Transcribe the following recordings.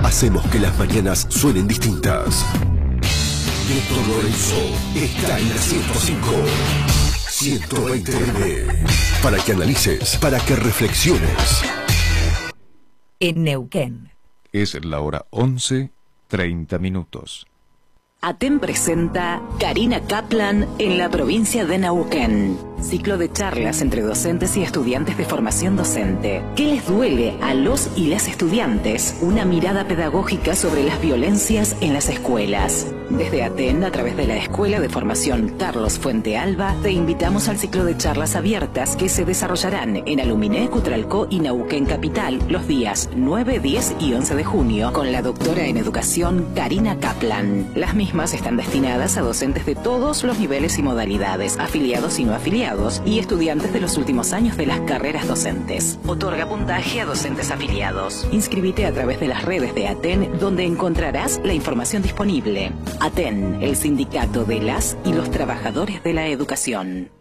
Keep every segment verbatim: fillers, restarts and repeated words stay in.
hacemos que las mañanas suenen distintas. Néstor Lorenzo está en la ciento cinco. ciento veinte eme. Para que analices, para que reflexiones. En Neuquén. Es la hora once, treinta minutos. Aten presenta Karina Kaplan en la provincia de Neuquén. Ciclo de charlas entre docentes y estudiantes de formación docente. ¿Qué les duele a los y las estudiantes? Una mirada pedagógica sobre las violencias en las escuelas. Desde Aten, a través de la Escuela de Formación Carlos Fuente Alba, te invitamos al ciclo de charlas abiertas que se desarrollarán en Aluminé, Cutralcó y Neuquén Capital los días nueve, diez y once de junio con la doctora en educación Karina Kaplan. Las mismas están destinadas a docentes de todos los niveles y modalidades, afiliados y no afiliados, y estudiantes de los últimos años de las carreras docentes. Otorga puntaje a docentes afiliados. Inscríbete a través de las redes de Aten, donde encontrarás la información disponible. Aten, el sindicato de las y los trabajadores de la educación.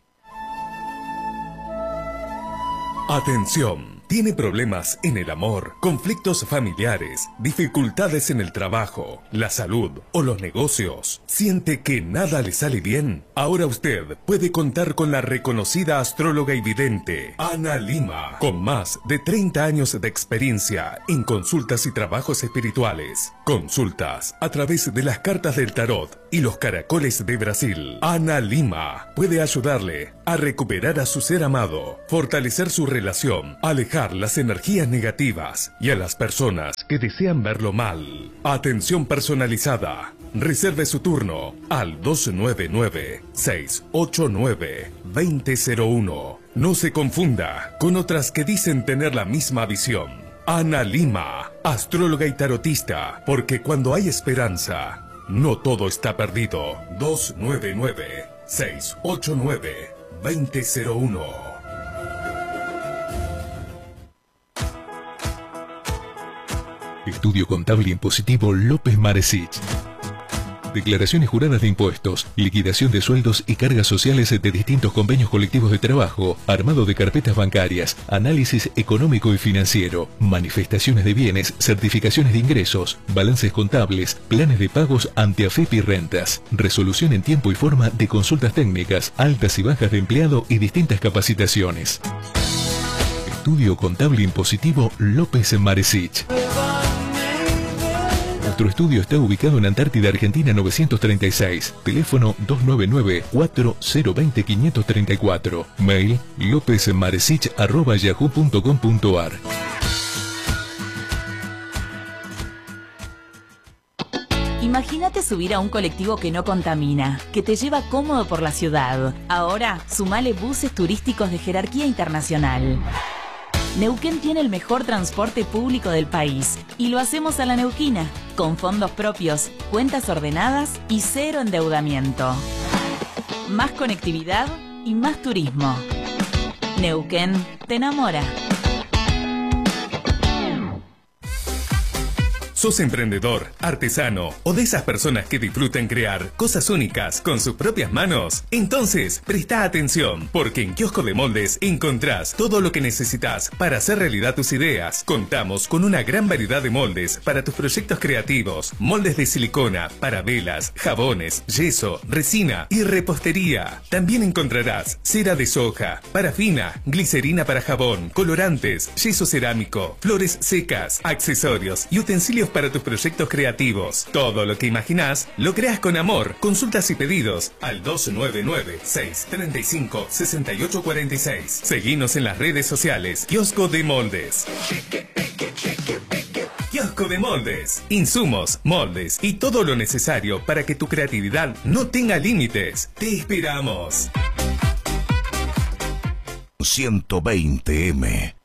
Atención. ¿Tiene problemas en el amor, conflictos familiares, dificultades en el trabajo, la salud o los negocios? ¿Siente que nada le sale bien? Ahora usted puede contar con la reconocida astróloga y vidente Ana Lima, con más de treinta años de experiencia en consultas y trabajos espirituales. Consultas a través de las cartas del tarot y los caracoles de Brasil. Ana Lima puede ayudarle a recuperar a su ser amado, fortalecer su relación, alejar las energías negativas y a las personas que desean verlo mal. Atención personalizada. Reserve su turno al dos nueve nueve, seis ocho nueve, dos cero cero uno. No se confunda con otras que dicen tener la misma visión. Ana Lima, astróloga y tarotista, porque cuando hay esperanza, no todo está perdido. dos nueve nueve, seis ocho nueve, dos cero cero uno. Estudio Contable Impositivo López Maresich. Declaraciones juradas de impuestos, liquidación de sueldos y cargas sociales de distintos convenios colectivos de trabajo, armado de carpetas bancarias, análisis económico y financiero, manifestaciones de bienes, certificaciones de ingresos, balances contables, planes de pagos ante AFEP y rentas, resolución en tiempo y forma de consultas técnicas, altas y bajas de empleado y distintas capacitaciones. Estudio Contable Impositivo López Maresich. Nuestro estudio está ubicado en Antártida, Argentina novecientos treinta y seis. Teléfono dos nueve nueve, cuatro cero dos cero, cinco tres cuatro. Mail lopezmaresich arroba yahoo punto com punto ar. Imagínate subir a un colectivo que no contamina, que te lleva cómodo por la ciudad. Ahora, sumale buses turísticos de jerarquía internacional. Neuquén tiene el mejor transporte público del país y lo hacemos a la neuquina, con fondos propios, cuentas ordenadas y cero endeudamiento. Más conectividad y más turismo. Neuquén te enamora. ¿Sos emprendedor, artesano o de esas personas que disfrutan crear cosas únicas con sus propias manos? Entonces, presta atención, porque en Kiosco de Moldes encontrás todo lo que necesitas para hacer realidad tus ideas. Contamos con una gran variedad de moldes para tus proyectos creativos, moldes de silicona, para velas, jabones, yeso, resina y repostería. También encontrarás cera de soja, parafina, glicerina para jabón, colorantes, yeso cerámico, flores secas, accesorios y utensilios para tus proyectos creativos. Todo lo que imaginás, lo creas con amor. Consultas y pedidos al dos nueve nueve, seis tres cinco, seis ocho cuatro seis. Seguinos en las redes sociales. Kiosco de Moldes. Kiosco de Moldes. Insumos, moldes y todo lo necesario para que tu creatividad no tenga límites. Te esperamos. ciento veinte eme.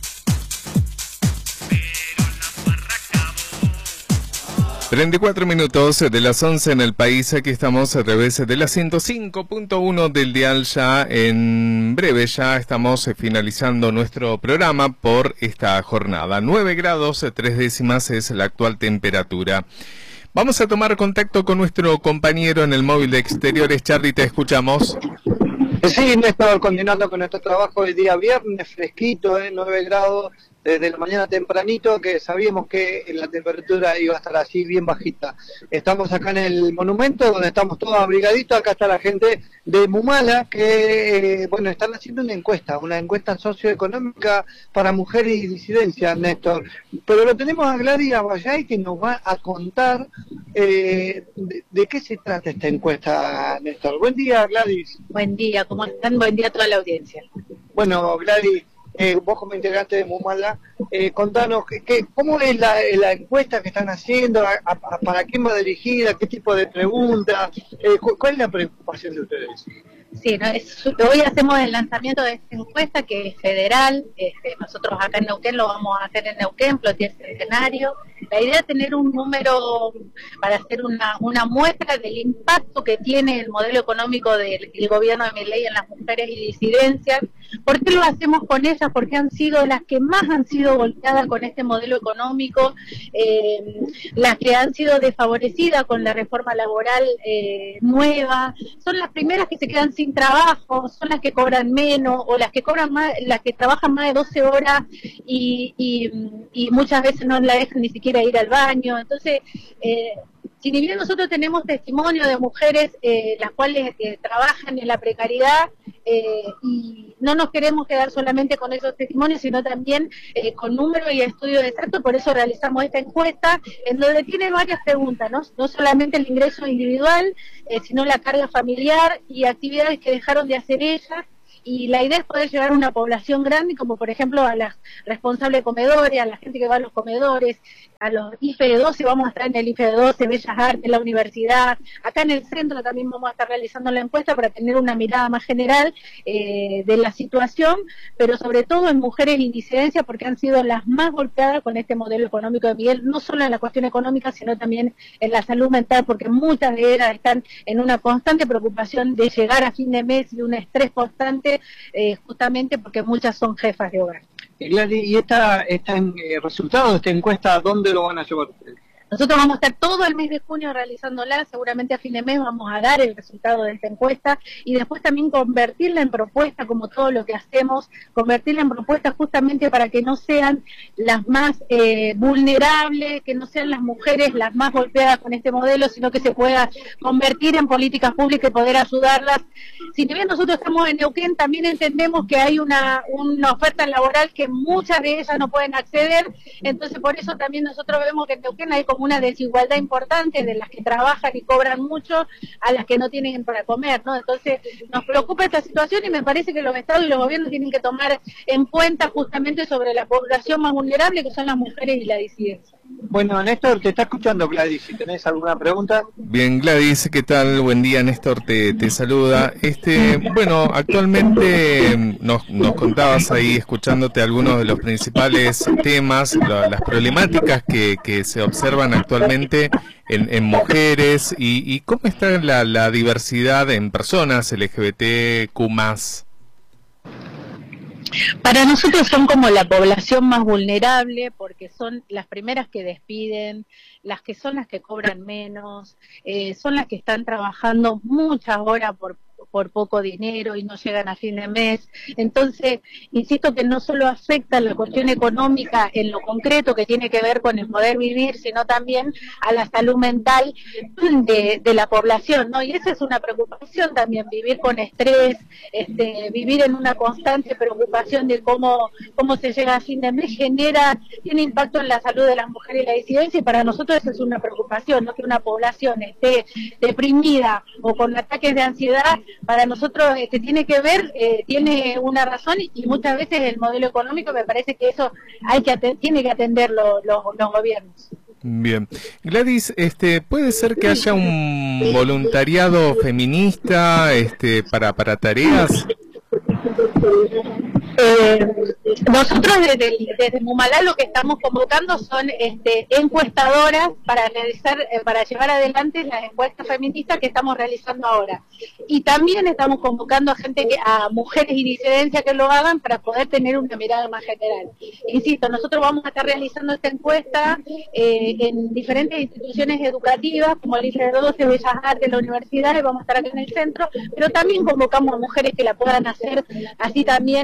treinta y cuatro minutos de las once en el país. Aquí estamos a través de la ciento cinco punto uno del dial. Ya en breve ya estamos finalizando nuestro programa por esta jornada. nueve grados tres décimas es la actual temperatura. Vamos a tomar contacto con nuestro compañero en el móvil de exteriores. Charly, te escuchamos. Sí, Néstor, continuando con nuestro trabajo el día viernes, fresquito, ¿eh? nueve grados. desde la mañana tempranito, que sabíamos que la temperatura iba a estar así bien bajita. Estamos acá en el monumento, donde estamos todos abrigaditos. Acá está la gente de Mumala, que, eh, bueno, están haciendo una encuesta, una encuesta socioeconómica para mujeres y disidencias, Néstor. Pero lo tenemos a Gladys Abayay, que nos va a contar eh, de, de qué se trata esta encuesta, Néstor. Buen día, Gladys. Buen día, ¿cómo están? Buen día a toda la audiencia. Bueno, Gladys, eh, vos como integrante de Mumala, eh, contanos que, que, cómo es la, la encuesta que están haciendo, a, a, para quién va dirigida, qué tipo de preguntas, eh, cuál es la preocupación de ustedes. Sí, no, es, hoy hacemos el lanzamiento de esta encuesta que es federal. Este, nosotros acá en Neuquén lo vamos a hacer en Neuquén, Plotier Centenario. La idea es tener un número para hacer una, una muestra del impacto que tiene el modelo económico del, del gobierno de Milei en las mujeres y disidencias. ¿Por qué lo hacemos con ellas? Porque han sido las que más han sido golpeadas con este modelo económico, eh, las que han sido desfavorecidas con la reforma laboral eh, nueva, son las primeras que se quedan sin trabajo, son las que cobran menos o las que cobran más, las que trabajan más de doce horas y, y, y muchas veces no la dejan ni siquiera ir al baño. Entonces, eh, si bien nosotros tenemos testimonio de mujeres eh, las cuales eh, trabajan en la precariedad eh, y no nos queremos quedar solamente con esos testimonios, sino también eh, con números y estudios exactos. Por eso realizamos esta encuesta en donde tiene varias preguntas, no, no solamente el ingreso individual, eh, sino la carga familiar y actividades que dejaron de hacer ellas. Y la idea es poder llegar a una población grande, como por ejemplo a las responsables de comedores, a la gente que va a los comedores, a los I F E doce, vamos a estar en el I F E doce, Bellas Artes, la universidad. Acá en el centro también vamos a estar realizando la encuesta para tener una mirada más general eh, de la situación, pero sobre todo en mujeres y disidencias, porque han sido las más golpeadas con este modelo económico de Miguel, no solo en la cuestión económica, sino también en la salud mental, porque muchas de ellas están en una constante preocupación de llegar a fin de mes y un estrés constante, eh, justamente porque muchas son jefas de hogar. Gladys, ¿y esta, esta eh, resultado de esta encuesta, dónde lo van a llevar ustedes? Nosotros vamos a estar todo el mes de junio realizándola, seguramente a fin de mes vamos a dar el resultado de esta encuesta y después también convertirla en propuesta, como todo lo que hacemos, convertirla en propuesta justamente para que no sean las más eh, vulnerables, que no sean las mujeres las más golpeadas con este modelo, sino que se pueda convertir en políticas públicas y poder ayudarlas. Si bien nosotros estamos en Neuquén, también entendemos que hay una, una oferta laboral que muchas de ellas no pueden acceder, entonces por eso también nosotros vemos que en Neuquén hay como una desigualdad importante de las que trabajan y cobran mucho a las que no tienen para comer, ¿no? Entonces nos preocupa esta situación y me parece que los estados y los gobiernos tienen que tomar en cuenta justamente sobre la población más vulnerable, que son las mujeres y la disidencia. Bueno, Néstor, te está escuchando Gladys, si tenés alguna pregunta. Bien, Gladys, ¿qué tal? Buen día, Néstor te, te saluda. Este, bueno, actualmente nos, nos contabas ahí, escuchándote, algunos de los principales temas, la, las problemáticas que, que se observan actualmente en, en mujeres y, y cómo está la, la diversidad en personas L G B T Q más. Para nosotros son como la población más vulnerable porque son las primeras que despiden, las que son las que cobran menos, eh, son las que están trabajando muchas horas por por poco dinero y no llegan a fin de mes. Entonces, insisto que no solo afecta la cuestión económica en lo concreto que tiene que ver con el poder vivir, sino también a la salud mental de, de la población, ¿no? Y esa es una preocupación también, vivir con estrés, este, vivir en una constante preocupación de cómo, cómo se llega a fin de mes, genera, tiene impacto en la salud de las mujeres y la disidencia, y para nosotros eso es una preocupación, ¿no? Que una población esté deprimida o con ataques de ansiedad, para nosotros este, tiene que ver, eh, tiene una razón y, y muchas veces el modelo económico, me parece que eso hay que tiene que atender lo, lo, los gobiernos. Bien. Gladys, este, ¿puede ser que haya un voluntariado feminista este, para, para tareas? Eh, nosotros desde, desde Mumala lo que estamos convocando son este, encuestadoras para realizar, eh, para llevar adelante las encuestas feministas que estamos realizando ahora. Y también estamos convocando a gente que, a mujeres y disidencias que lo hagan para poder tener una mirada más general. Insisto, nosotros vamos a estar realizando esta encuesta eh, en diferentes instituciones educativas, como el I F E doce, Bellas Artes, la universidad, y vamos a estar acá en el centro, pero también convocamos a mujeres que la puedan hacer, así también podemos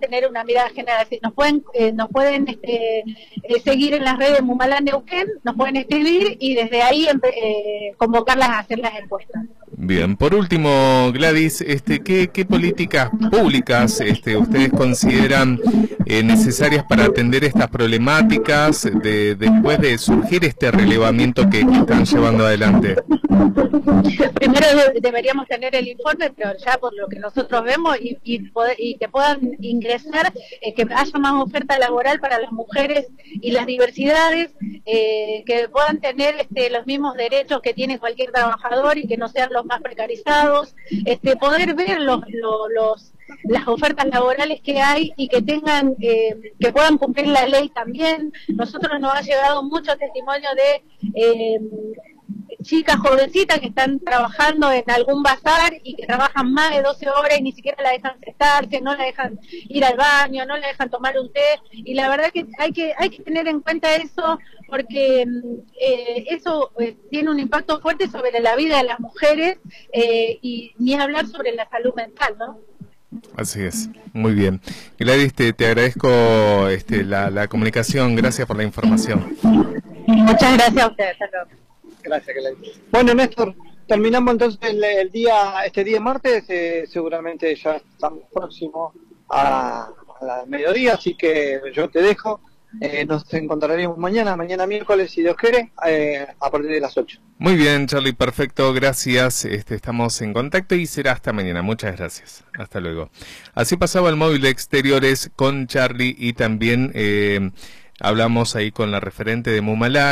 tener una mirada general. Nos pueden, eh, nos pueden este, eh, seguir en las redes Mumalá Neuquén, nos pueden escribir y desde ahí eh, convocarlas a hacer las encuestas. Bien, por último, Gladys, este, ¿qué, qué políticas públicas este, ustedes consideran eh, necesarias para atender estas problemáticas de, después de surgir este relevamiento que, que están llevando adelante? Primero de, deberíamos tener el informe, pero ya por lo que nosotros vemos y, y, poder, y que puedan ingresar, eh, que haya más oferta laboral para las mujeres y las diversidades, eh, que puedan tener este, los mismos derechos que tiene cualquier trabajador y que no sean los más precarizados, este, poder ver los, los, los las ofertas laborales que hay y que tengan, eh, que puedan cumplir la ley también. Nosotros nos ha llegado mucho testimonio de eh, chicas jovencitas que están trabajando en algún bazar y que trabajan más de doce horas y ni siquiera la dejan sentarse, no la dejan ir al baño, no la dejan tomar un té, y la verdad que hay que hay que tener en cuenta eso, porque eh, eso eh, tiene un impacto fuerte sobre la vida de las mujeres, eh, y ni hablar sobre la salud mental, ¿no? Así es, muy bien. Gladys, te, te agradezco este, la, la comunicación, gracias por la información. Muchas gracias a ustedes. Hasta luego. Gracias, Gladys. Bueno, Néstor, terminamos entonces el, el día, este día martes, eh, seguramente ya estamos próximos a, a la mediodía, así que yo te dejo. Eh, nos encontraremos mañana, mañana miércoles, si Dios quiere, eh, a partir de las ocho. Muy bien, Charlie, perfecto, gracias. Este, estamos en contacto y será hasta mañana. Muchas gracias. Hasta luego. Así pasaba el móvil de exteriores con Charlie y también eh, hablamos ahí con la referente de Mumalá.